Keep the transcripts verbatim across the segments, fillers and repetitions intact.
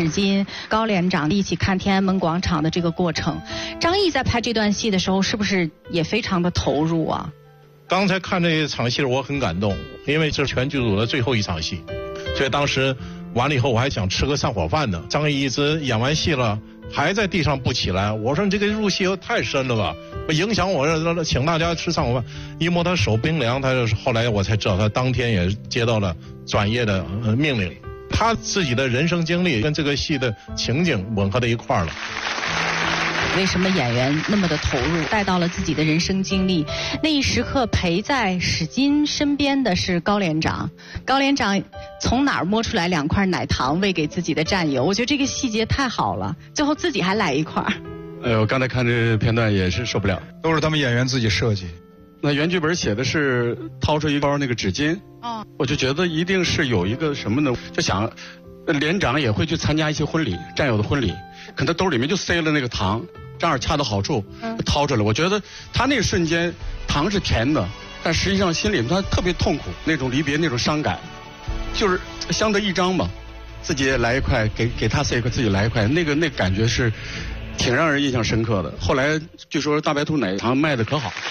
史金、高连长一起看天安门广场的这个过程。张译在拍这段戏的时候，是不是也非常的投入啊？ 刚才看这场戏我很感动，因为这是全剧组的最后一场戏，所以当时完了以后我还想吃个散伙饭呢。张译一直演完戏了还在地上不起来，我说你这个入戏太深了吧，影响我请大家吃散伙饭。一摸他手冰凉，他就是后来我才知道他当天也接到了转业的命令。他自己的人生经历跟这个戏的情景吻合在一块儿了。 为什么演员那么的投入，带到了自己的人生经历？那一时刻陪在史金身边的是高连长，高连长从哪儿摸出来两块奶糖喂给自己的战友？我觉得这个细节太好了，最后自己还来一块。 哎呦，刚才看这片段也是受不了， 都是他们演员自己设计。 那原剧本写的是掏出一包那个纸巾，哦，我就觉得一定是有一个什么呢？就想，连长也会去参加一些婚礼，战友的婚礼，可他兜里面就塞了那个糖。正好恰到好处，掏出来。我觉得他那个瞬间，糖是甜的，但实际上心里他特别痛苦，那种离别，那种伤感，就是相得益彰嘛。自己也来一块，给给他塞一块，自己来一块，那个那个感觉是挺让人印象深刻的。后来据说大白兔奶糖卖的可好。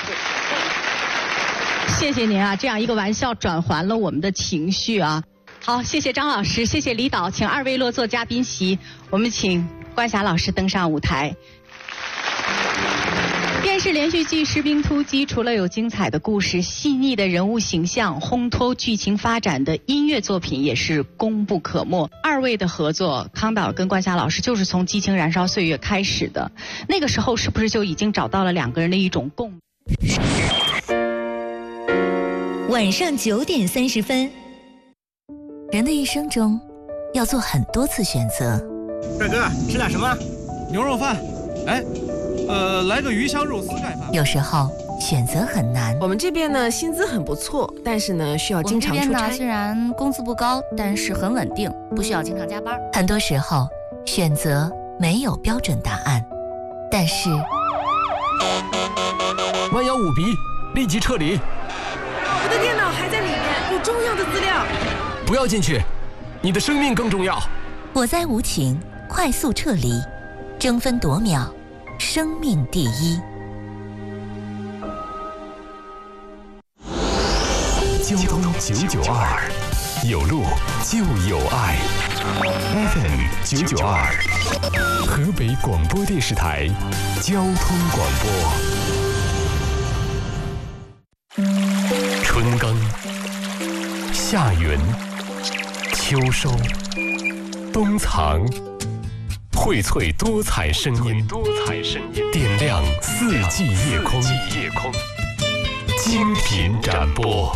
谢谢您啊，这样一个玩笑转还了我们的情绪啊。好，谢谢张老师，谢谢李导，请二位落座嘉宾席，我们请关霞老师登上舞台。电视连续剧《士兵突击》除了有精彩的故事、细腻的人物形象、烘托剧情发展的音乐作品，也是功不可没。二位的合作，康导跟关霞老师就是从《激情燃烧岁月》开始的。那个时候是不是就已经找到了两个人的一种共？ 晚上九点三十分，人的一生中要做很多次选择。 帅哥，吃点什么？牛肉饭。哎。呃，来个鱼香肉丝盖饭。 有时候选择很难。 我们这边呢，薪资很不错，但是呢，需要经常出差。 我们这边呢，虽然工资不高，但是很稳定，不需要经常加班。很多时候，选择没有标准答案，但是万幺五 B， 立即撤离。 我的电脑还在里面，有重要的资料。 不要进去，你的生命更重要。 火灾无情，快速撤离，争分夺秒。生命第一。 交通九九二，有路就有爱。F M 九九二，河北广播电视台交通广播。春耕、夏耘、秋收、冬藏。荟萃多彩声音，多彩声音，点亮四季夜空，夜空，精品展播。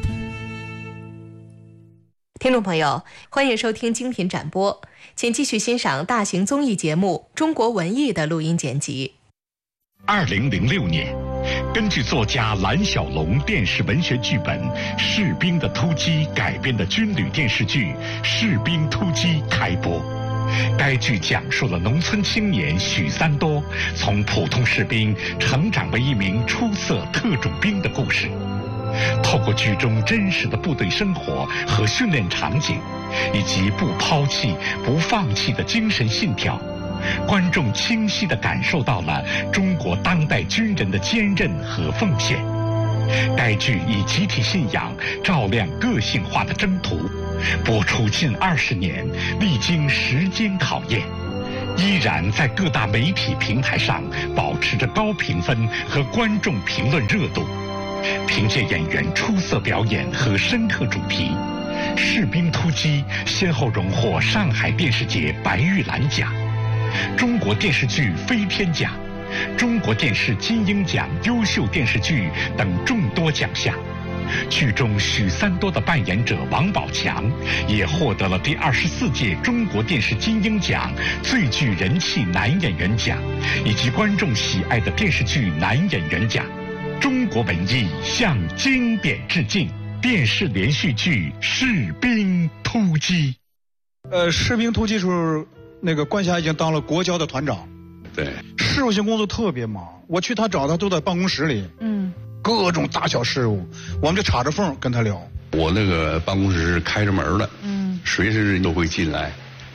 听众朋友，欢迎收听精品展播，请继续欣赏大型综艺节目《中国文艺》的录音剪辑。 二零零六年，根据作家蓝小龙电视文学剧本《士兵的突击》改编的军旅电视剧《士兵突击》开播。该剧讲述了农村青年许三多从普通士兵成长为一名出色特种兵的故事。透过剧中真实的部队生活和训练场景，以及不抛弃、不放弃的精神信条，观众清晰地感受到了中国当代军人的坚韧和奉献。该剧以集体信仰照亮个性化的征途，播出近二十年，历经时间考验，依然在各大媒体平台上保持着高评分和观众评论热度。凭借演员出色表演和深刻主题，《士兵突击》先后荣获上海电视节白玉兰奖、中国电视剧飞天奖、中国电视金鹰奖优秀电视剧等众多奖项。剧中许三多的扮演者王宝强也获得了第二十四届中国电视金鹰奖最具人气男演员奖，以及观众喜爱的电视剧男演员奖。中国文艺向经典致敬，电视连续剧《士兵突击》。 呃，《士兵突击》时候，那个关霞已经当了国交的团长。 对， 事务性工作特别忙，我去他找他都在办公室里，嗯，各种大小事务，我们就插着缝跟他聊。 我那个办公室是开着门的，嗯，随时都会进来，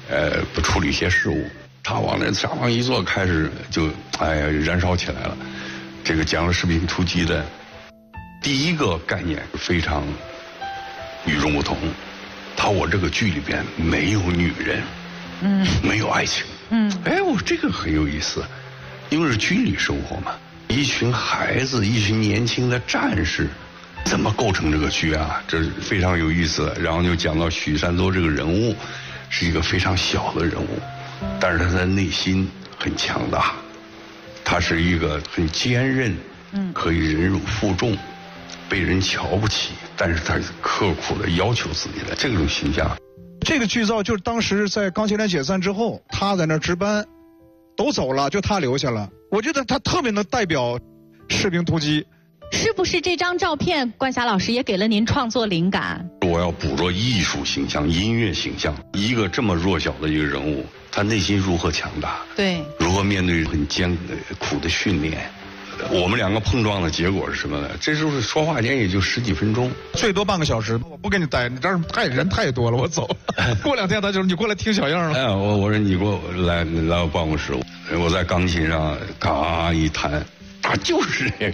呃，不处理一些事务。他往那沙发一坐，开始就哎呀燃烧起来了。这个讲了士兵突击的第一个概念非常与众不同。他我这个剧里边没有女人，嗯，没有爱情，嗯，哎，我这个很有意思，因为是军旅生活嘛，一群孩子，一群年轻的战士，怎么构成这个剧啊？这是非常有意思。然后就讲到许三多这个人物是一个非常小的人物，但是他的内心很强大，他是一个很坚韧，嗯，可以忍辱负重，被人瞧不起，但是他刻苦的要求自己的这种形象。 这个剧照就是当时在钢铁连解散之后，他在那值班，都走了，就他留下了。我觉得他特别能代表士兵突击。 是不是这张照片，关霞老师也给了您创作灵感？ 我要捕捉艺术形象、音乐形象，一个这么弱小的一个人物，他内心如何强大？ 对， 如何面对很艰苦的训练？我们两个碰撞的结果是什么呢？这时候说话间也就十几分钟， 最多半个小时。我不跟你待，你这儿太人太多了，我走。过两天他就你过来听小样了。 哎，我我说你给我来来我办公室，我在钢琴上嘎一弹，他就是这个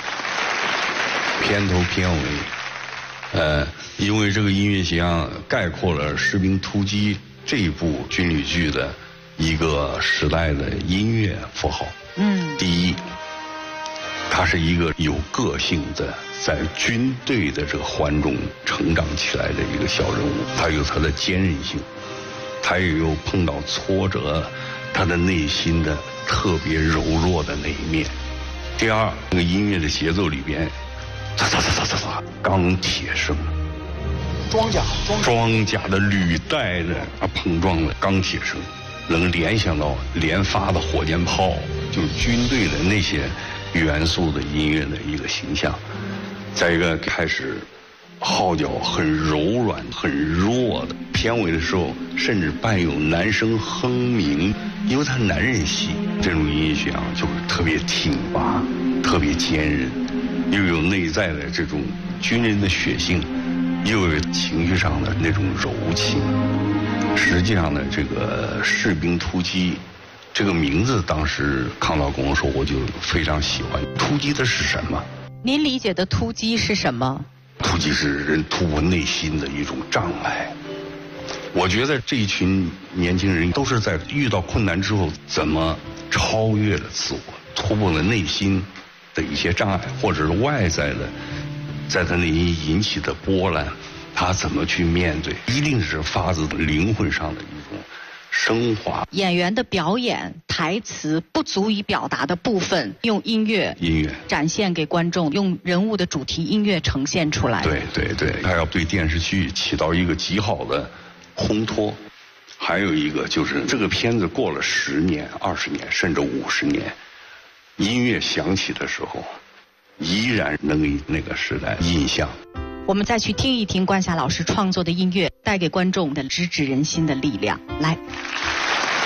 片头片尾。呃，因为这个音乐形象概括了《士兵突击》这一部军旅剧的一个时代的音乐符号。嗯，第一，他是一个有个性的，在军队的这个环中成长起来的一个小人物，他有他的坚韧性，他也有碰到挫折，他的内心的特别柔弱的那一面。第二，那个音乐的节奏里边，嚓嚓嚓嚓嚓嚓，钢铁声， 装甲装装甲的履带的啊碰撞的钢铁声，能联想到连发的火箭炮，就是军队的那些元素的音乐的一个形象。再一个开始号角很柔软很弱的，片尾的时候甚至伴有男声哼鸣，因为他男人戏，这种音乐形象就特别挺拔，特别坚韧，又有内在的这种军人的血性，又有情绪上的那种柔情。实际上呢，这个士兵突击这个名字，当时康导跟我说，我就非常喜欢。突击的是什么？ 您理解的突击是什么？ 突击是人突破内心的一种障碍。我觉得这一群年轻人都是在遇到困难之后，怎么超越了自我，突破了内心的一些障碍，或者是外在的在他内心引起的波澜，他怎么去面对，一定是发自灵魂上的一种升华。 演员的表演台词不足以表达的部分，用音乐音乐展现给观众，用人物的主题音乐呈现出来。 对对对，他要对电视剧起到一个极好的烘托。还有一个就是这个片子过了十年、二十年，甚至五十年，音乐响起的时候，依然能给那个时代印象。 我们再去听一听关霞老师创作的音乐，带给观众的直指人心的力量。来。